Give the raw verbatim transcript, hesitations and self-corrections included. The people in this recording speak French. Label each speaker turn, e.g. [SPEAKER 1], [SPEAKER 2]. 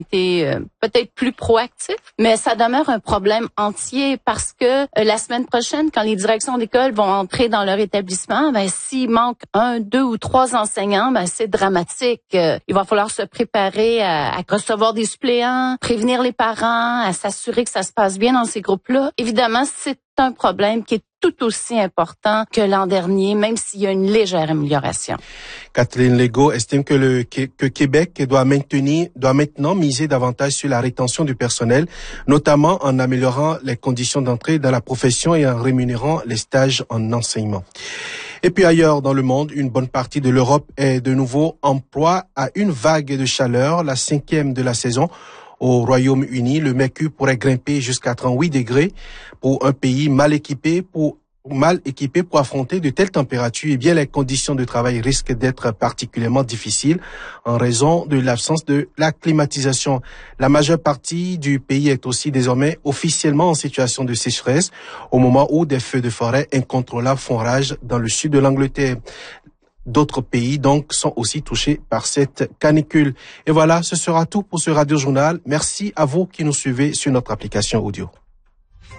[SPEAKER 1] été euh, peut-être plus proactif, mais ça demeure un problème entier parce que euh, la semaine prochaine, quand les directions d'école vont entrer dans leur établissement, ben s'il manque un, deux ou trois enseignants, ben c'est dramatique. Euh, il va falloir se préparer à, à recevoir des suppléants, prévenir les parents, à s'assurer que ça se passe bien dans ces groupes-là. Évidemment, c'est un problème qui est tout aussi important que l'an dernier, même s'il y a une légère amélioration.
[SPEAKER 2] Kathleen Legault estime que le que Québec doit maintenir doit maintenant miser davantage sur la rétention du personnel, notamment en améliorant les conditions d'entrée dans la profession et en rémunérant les stages en enseignement. Et puis ailleurs dans le monde, une bonne partie de l'Europe est de nouveau en proie à une vague de chaleur, la cinquième de la saison. Au Royaume-Uni, le mercure pourrait grimper jusqu'à trente-huit degrés pour un pays mal équipé pour mal équipé pour affronter de telles températures. Eh bien, les conditions de travail risquent d'être particulièrement difficiles en raison de l'absence de la climatisation. La majeure partie du pays est aussi désormais officiellement en situation de sécheresse au moment où des feux de forêt incontrôlables font rage dans le sud de l'Angleterre. D'autres pays, donc, sont aussi touchés par cette canicule. Et voilà, ce sera tout pour ce Radio Journal. Merci à vous qui nous suivez sur notre application audio.